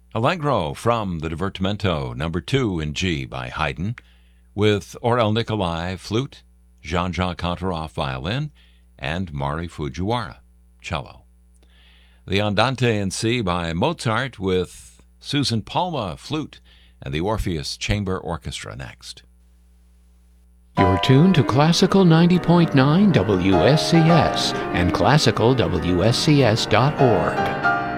Allegro from the Divertimento, number 2 in G by Haydn, with Aurel Nicolai, flute, Jean-Jacques Kantaroff, violin, and Mari Fujiwara, cello. The Andante in C by Mozart, with Susan Palma, flute, and the Orpheus Chamber Orchestra next. You're tuned to Classical 90.9 WSCS and classicalwscs.org.